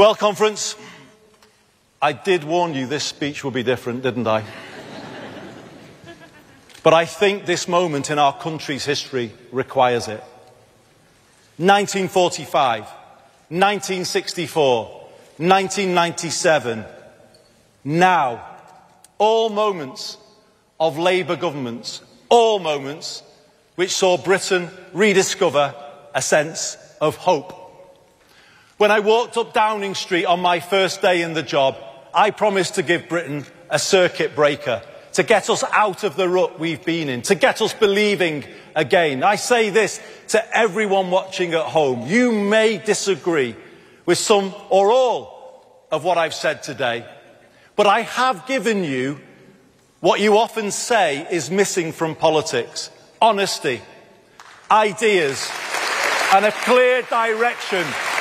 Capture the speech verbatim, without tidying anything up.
Well, conference, I did warn you this speech will be different, didn't I? But I think this moment in our country's history requires it. nineteen forty-five, nineteen sixty-four, nineteen ninety-seven, now, all moments of Labour governments, all moments which saw Britain rediscover a sense of hope. When I walked up Downing Street on my first day in the job, I promised to give Britain a circuit breaker, to get us out of the rut we've been in, to get us believing again. I say this to everyone watching at home. You may disagree with some or all of what I've said today, but I have given you what you often say is missing from politics: honesty, ideas, and a clear direction